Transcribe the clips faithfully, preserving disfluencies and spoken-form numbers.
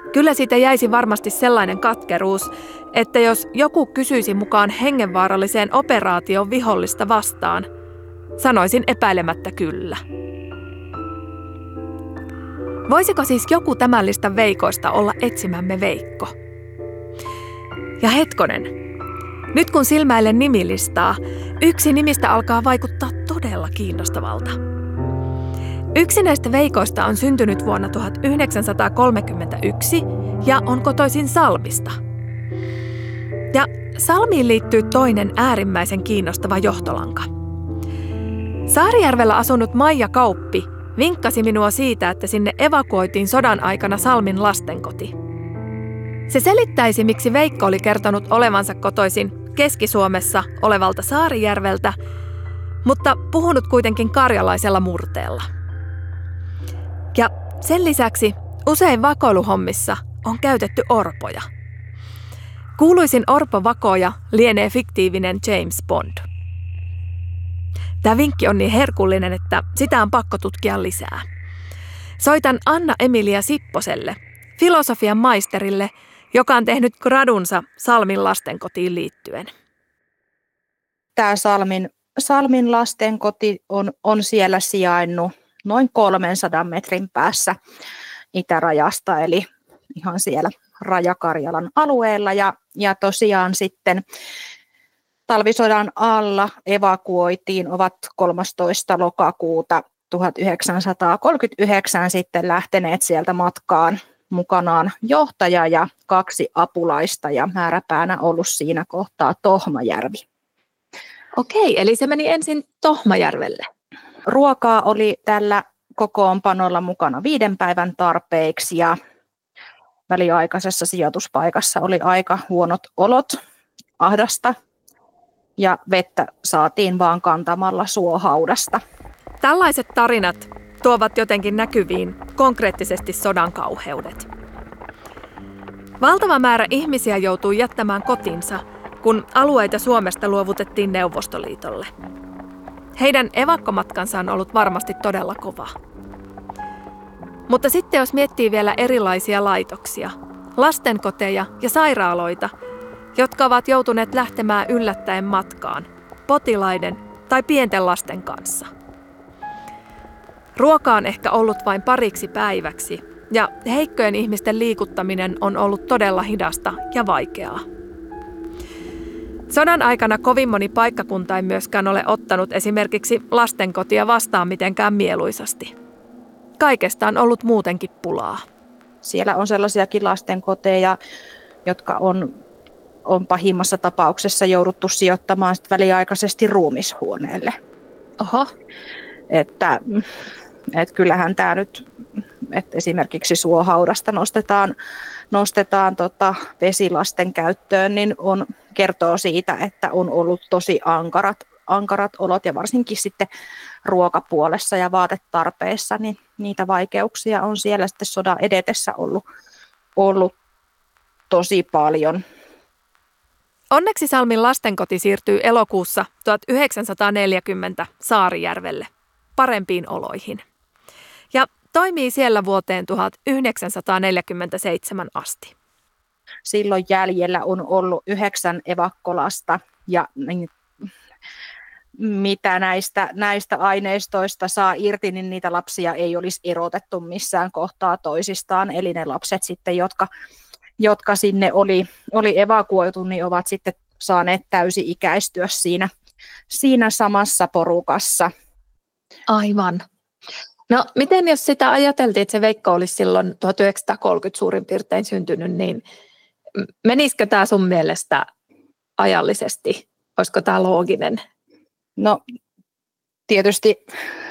Kyllä siitä jäisi varmasti sellainen katkeruus, että jos joku kysyisi mukaan hengenvaaralliseen operaation vihollista vastaan, sanoisin epäilemättä kyllä. Voisiko siis joku tämän listan veikoista olla etsimämme Veikko? Ja hetkonen, nyt kun silmäilen nimilistaa, yksi nimistä alkaa vaikuttaa todella kiinnostavalta. Yksi näistä veikoista on syntynyt vuonna tuhatyhdeksänsataakolmekymmentäyksi ja on kotoisin Salmista. Ja Salmiin liittyy toinen äärimmäisen kiinnostava johtolanka. Saarijärvellä asunut Maija Kauppi vinkkasi minua siitä, että sinne evakuoitiin sodan aikana Salmin lastenkoti. Se selittäisi, miksi Veikko oli kertonut olevansa kotoisin Keski-Suomessa olevalta Saarijärveltä, mutta puhunut kuitenkin karjalaisella murteella. Ja sen lisäksi usein vakoiluhommissa on käytetty orpoja. Kuuluisin orpovakoja lienee fiktiivinen James Bond. Tämä vinkki on niin herkullinen, että sitä on pakko tutkia lisää. Soitan Anna-Emilia Sipposelle, filosofian maisterille, joka on tehnyt gradunsa Salmin lastenkotiin liittyen. Tämä Salmin, Salmin lastenkoti on, on siellä sijainnut noin kolmensadan metrin päässä itärajasta, eli ihan siellä Raja-Karjalan alueella. Ja, ja tosiaan sitten talvisodan alla evakuoitiin, ovat kolmastoista lokakuuta tuhatyhdeksänsataakolmekymmentäyhdeksän sitten lähteneet sieltä matkaan mukanaan johtaja ja kaksi apulaista ja määräpäänä ollut siinä kohtaa Tohmajärvi. Okei, eli se meni ensin Tohmajärvelle. Ruokaa oli tällä kokoonpanolla mukana viiden päivän tarpeiksi ja väliaikaisessa sijoituspaikassa oli aika huonot olot, ahdasta ja vettä saatiin vaan kantamalla suohaudasta. Tällaiset tarinat tuovat jotenkin näkyviin konkreettisesti sodan kauheudet. Valtava määrä ihmisiä joutui jättämään kotinsa, kun alueita Suomesta luovutettiin Neuvostoliitolle. Heidän evakkomatkansa on ollut varmasti todella kova. Mutta sitten jos miettii vielä erilaisia laitoksia, lastenkoteja ja sairaaloita, jotka ovat joutuneet lähtemään yllättäen matkaan, potilaiden tai pienten lasten kanssa. Ruoka on ehkä ollut vain pariksi päiväksi, ja heikkojen ihmisten liikuttaminen on ollut todella hidasta ja vaikeaa. Sodan aikana kovin moni paikkakunta ei myöskään ole ottanut esimerkiksi lastenkotia vastaan mitenkään mieluisasti. Kaikesta on ollut muutenkin pulaa. Siellä on sellaisiakin lastenkoteja, jotka on, on pahimmassa tapauksessa jouduttu sijoittamaan väliaikaisesti ruumishuoneelle. Oho. Että, että kyllähän tämä nyt, että esimerkiksi suohaudasta nostetaan, nostetaan tota vesilasten käyttöön, niin on, kertoo siitä, että on ollut tosi ankarat, ankarat olot ja varsinkin sitten ruokapuolessa ja vaatetarpeessa, niin niitä vaikeuksia on siellä sitten sodan edetessä ollut, ollut tosi paljon. Onneksi Salmin lastenkoti siirtyy elokuussa tuhatyhdeksänsataaneljäkymmentä Saarijärvelle parempiin oloihin ja toimii siellä vuoteen tuhatyhdeksänsataaneljäkymmentäseitsemän asti. Silloin jäljellä on ollut yhdeksän evakkolasta ja mitä näistä, näistä aineistoista saa irti, niin niitä lapsia ei olisi erotettu missään kohtaa toisistaan. Eli ne lapset sitten, jotka, jotka sinne oli, oli evakuoitu, niin ovat sitten saaneet täysi-ikäistyä siinä, siinä samassa porukassa. Aivan. No miten jos sitä ajateltiin, että se Veikko olisi silloin tuhatyhdeksänsataakolmekymmentä suurin piirtein syntynyt, niin menisikö tämä sun mielestä ajallisesti? Olisiko tämä looginen? No tietysti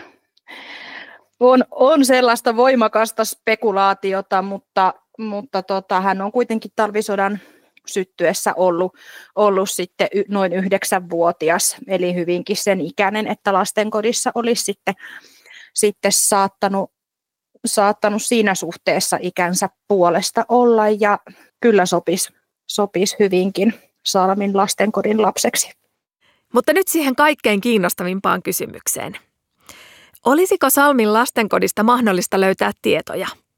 on, on sellaista voimakasta spekulaatiota, mutta, mutta tota, hän on kuitenkin talvisodan syttyessä ollut, ollut sitten noin yhdeksänvuotias, eli hyvinkin sen ikäinen, että lastenkodissa olisi sitten, sitten saattanut, saattanut siinä suhteessa ikänsä puolesta olla, ja kyllä sopisi, sopisi hyvinkin Salmin lastenkodin lapseksi. Mutta nyt siihen kaikkein kiinnostavimpaan kysymykseen. Olisiko Salmin lastenkodista mahdollista löytää tietoja?